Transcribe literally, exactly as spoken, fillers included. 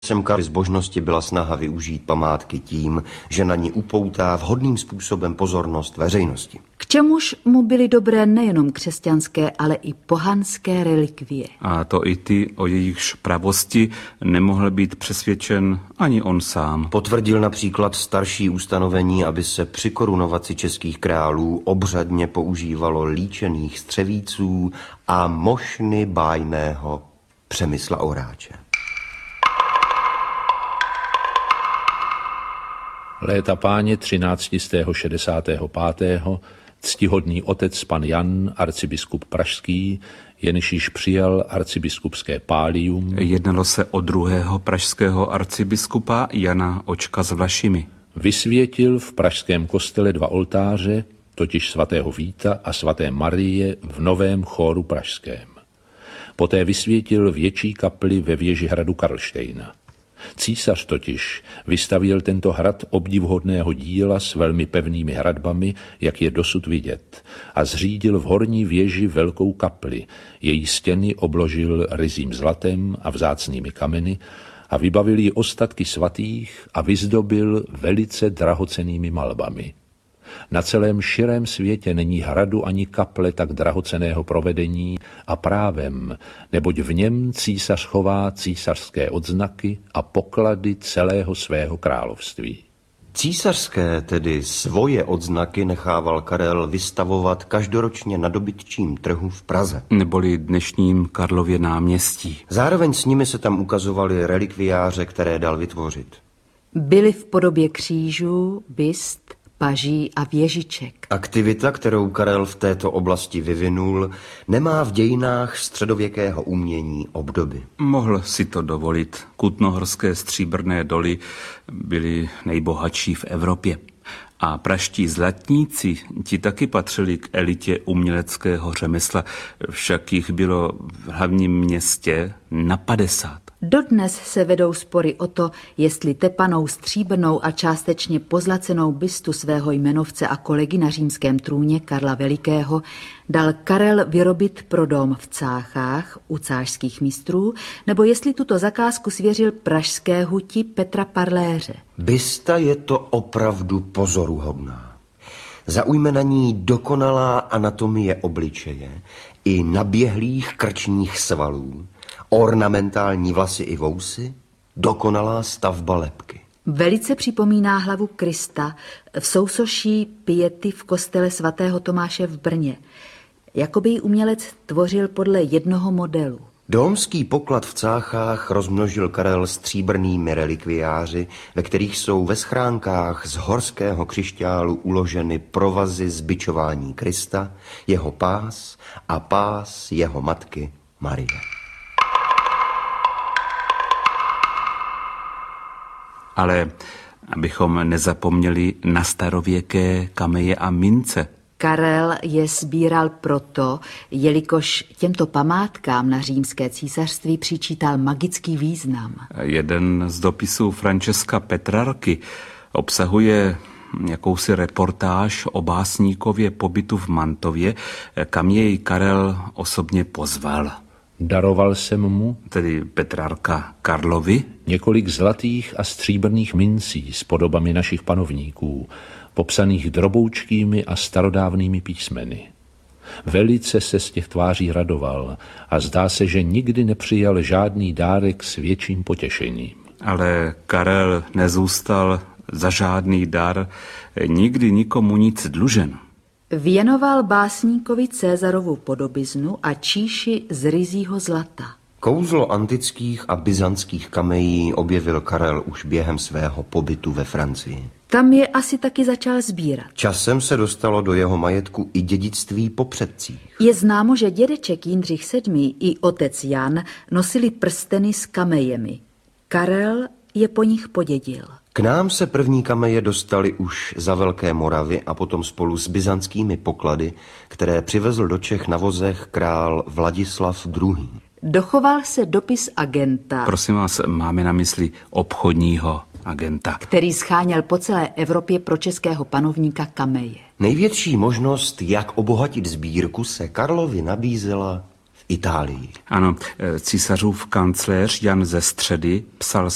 Semka zbožnosti byla snaha využít památky tím, že na ní upoutá vhodným způsobem pozornost veřejnosti. K čemuž mu byly dobré nejenom křesťanské, ale i pohanské relikvie. A to i ty, o jejichž pravosti nemohl být přesvědčen ani on sám. Potvrdil například starší ustanovení, aby se při korunovaci českých králů obřadně používalo líčených střevíců a mošny bájného Přemysla Oráče. Léta páně třináctistého šedesátého pátého ctihodný otec pan Jan, arcibiskup pražský, jenž již přijal arcibiskupské pálium. Jednalo se o druhého pražského arcibiskupa Jana Očka s Vlašimi. Vysvětil v pražském kostele dva oltáře, totiž svatého Víta a svaté Marie v novém chóru pražském. Poté vysvětil větší kapli ve věži hradu Karlštejna. Císař totiž vystavěl tento hrad obdivuhodného díla s velmi pevnými hradbami, jak je dosud vidět, a zřídil v horní věži velkou kapli. Její stěny obložil ryzím zlatem a vzácnými kameny a vybavil ji ostatky svatých a vyzdobil velice drahocennými malbami. Na celém širém světě není hradu ani kaple tak drahocenného provedení a právem, neboť v něm císař chová císařské odznaky a poklady celého svého království. Císařské, tedy svoje odznaky, nechával Karel vystavovat každoročně na dobytčím trhu v Praze. Neboli dnešním Karlově náměstí. Zároveň s nimi se tam ukazovaly relikviáře, které dal vytvořit. Byly v podobě křížů, byst, paží a věžiček. Aktivita, kterou Karel v této oblasti vyvinul, nemá v dějinách středověkého umění obdoby. Mohl si to dovolit. Kutnohorské stříbrné doly byly nejbohatší v Evropě. A praští zlatníci, ti taky patřili k elitě uměleckého řemesla, však jich bylo v hlavním městě na padesát. Dodnes se vedou spory o to, jestli tepanou stříbrnou a částečně pozlacenou bystu svého jmenovce a kolegy na římském trůně Karla Velikého dal Karel vyrobit pro dom v Cáchách u cářských mistrů, nebo jestli tuto zakázku svěřil pražské huti Petra Parléře. Bysta je to opravdu pozoruhodná. Zaujme na ní dokonalá anatomie obličeje i naběhlých krčních svalů, ornamentální vlasy i vousy, dokonalá stavba lebky. Velice připomíná hlavu Krista v sousoší Piety v kostele svatého Tomáše v Brně. Jakoby ji umělec tvořil podle jednoho modelu. Domský poklad v Cáchách rozmnožil Karel stříbrnými relikviáři, ve kterých jsou ve schránkách z horského křišťálu uloženy provazy z bičování Krista, jeho pás a pás jeho matky Marie. Ale abychom nezapomněli na starověké kameje a mince. Karel je sbíral proto, jelikož těmto památkám na římské císařství přičítal magický význam. Jeden z dopisů Francesca Petrarky obsahuje jakousi reportáž o básníkově pobytu v Mantově, kam jej Karel osobně pozval. Daroval jsem mu, tedy Petrarka Karlovi, několik zlatých a stříbrných mincí s podobami našich panovníků, popsaných droboučkými a starodávnými písmeny. Velice se z těch tváří radoval a zdá se, že nikdy nepřijal žádný dárek s větším potěšením. Ale Karel nezůstal za žádný dar nikdy nikomu nic dlužen. Věnoval básníkovi Cézarovu podobiznu a číši z ryzího zlata. Kouzlo antických a byzantských kamejí objevil Karel už během svého pobytu ve Francii. Tam je asi taky začal sbírat. Časem se dostalo do jeho majetku i dědictví po předcích. Je známo, že dědeček Jindřich sedmý i otec Jan nosili prsteny s kamejemi. Karel je po nich podědil. K nám se první kameje dostaly už za Velké Moravy a potom spolu s byzantskými poklady, které přivezl do Čech na vozech král Vladislav druhý. Dochoval se dopis agenta, Prosím vás, máme na mysli obchodního agenta, který scháněl po celé Evropě pro českého panovníka kameje. Největší možnost, jak obohatit sbírku, se Karlovi nabízela v Itálii. Ano, císařův kancléř Jan ze Středy psal